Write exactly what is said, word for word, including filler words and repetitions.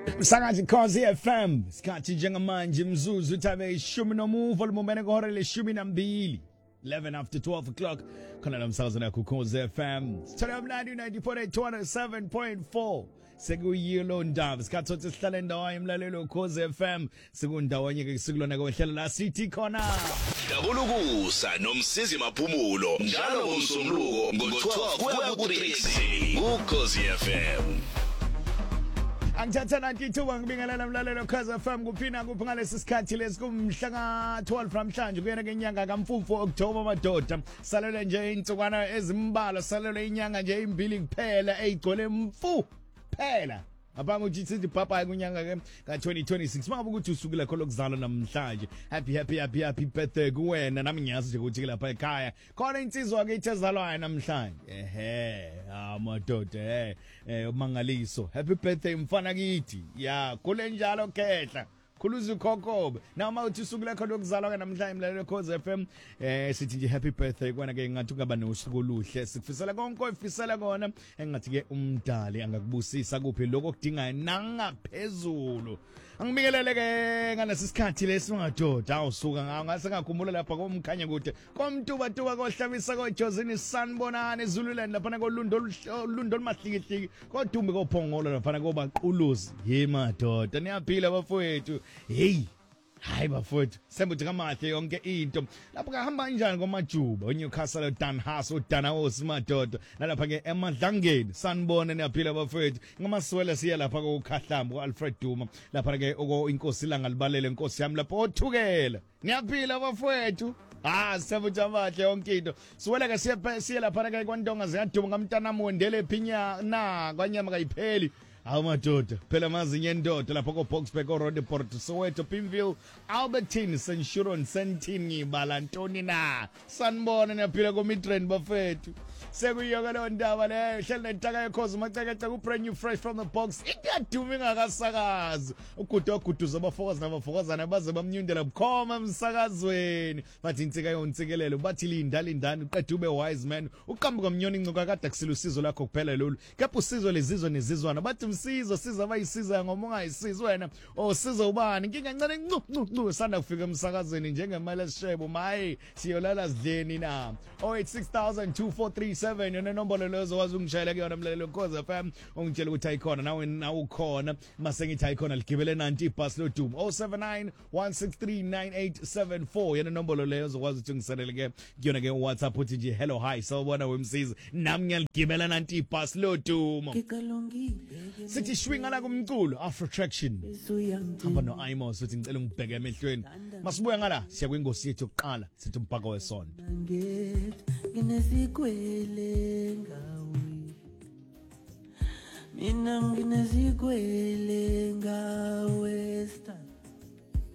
Msakazi Khosi F M sikhathi njengamanje mzuzu uthabe ishumi nomuvo lumumene kohora leshumi nambili eleven after twelve o'clock khona la msakazi nakho Khosi F M sithola umlando ninety-four two oh seven point four sekuyilo ndaba sikhathi sothi sihlale ndawo emlalelo Khosi F M sekundawonye ke sikulona kohlela la city khona Dabulukusa nomsizi maphumulo njalo ngomsombuluko ngo-twelve kuya ku-three uKhosi F M. Angithatha nanti ithuba ngibingelela umlalelo Khosi F M kuphina kuphi ngalesi sikhathi lesi kumhla ka twelve namhlanje kuyena kenyanga kaMfumfu October madoda salele nje insukwana ezimbalwa salele inyanga nje imbili kuphela eyigcole mfu phela abanga uthi sithi papa kunyanga ke ka twenty twenty-six mangabe ukuthi usukile kholo kuzalwa namhlanje happy happy happy happy birthday kuwena nami ngiyazi nje ukuthi lapha ekhaya khona insizwa ke ithezalwayo namhlanje ehe ah madoda eh umangaliso happy birthday mfana kithi ya kule njalo khehla khuluza ukhokhobe nama uthi usuku lakho lokuzalwa ke namhlanje emlalelo Khosi F M eh sithi nje happy birthday kwana ke ngathi ungaba nosuku oluhle sikufisela konke ofisela kona engathi ke umdali angakubusisa kuphi lokho kudingayo nangaphezulu angibingelele ke ngalesi sikhathi lesi ungadoda awusuka ngawo ngase ngakhumbula lapha komkhanya kude komtuba tuba kohlavisa koJozini Sanibonani Zululand lapha kolundo olundo olumahliki kodumbe kophongolo lapha kobaquluzi ye madoda niyaphila bafowethu hey hayi bafowethu sembuthi kamahle yonke into lapho kahamba kanjani ngomajuba uNewcastle uDanhas uDanaos madoda nalapha ke emadlangeni sanibona niyaphila bafowethu ngamaswele siya lapha kokhahlamba uAlfred Duma lapha ke oko inkosi langa libalele inkosi yami lapho othukela niyaphila bafowethu ah sembuthi amahle yonke into siwela ke siya siya lapha ke kwandonga ziyaduma ngamntana mondele ephinya na kwanyama kayipheli awu madoda phela mazinye endoda lapha ko Boxburg o Rondeport Soweto Pimville Albertine Centurion Sentin ngibala ntoni na sanibona niyaphila ko Midrand bafethu sekuyoka lo ndaba le hleli netaka yeKhosi macekece ku brand new fresh from the box intaduma ingakasakazi ugudu oguduza abafokazi nabafokazana baze bamnyundela bukhoma emsakazweni bathi insika yontsikelelo bathi linda lindani uqeda ube wise man uqambuka mnyoni incuka kade kusila usizo lakho kuphela lolu kepha usizo lezizwe nezizwana bathi msizo siza bayisiza ngoma ungayisiza wena osiza ubani inkinga encane ncu ncu ncu sanda kufika emsakazweni njengemali esishebo maye siyolala sidleni na oh eight six thousand two four three seven yona nombolo lezo wazi ungishayela kuyona mlalelo Khosi F M ungitshela ukuthi ayikhona nawe nawe ukhona mase ngithi ayikhona ligibele ninety ibus lo Duma oh seven nine one six three nine eight seven four yona nombolo lezo wazi ukuthi ungiselele ke kuyona ke WhatsApp uthi nje hello hi sawubona wemsiza nami ngiyaligibela ninety ibus lo Duma sithi shwingana kumculo Afro Traction hamba no Amos uthi ngicela ungibheke emehlweni masibuya ngala siya kwingosi yethu yokuqala sithi umbhako wesonto nginesikwele ngawe mina nginesikwele ngawe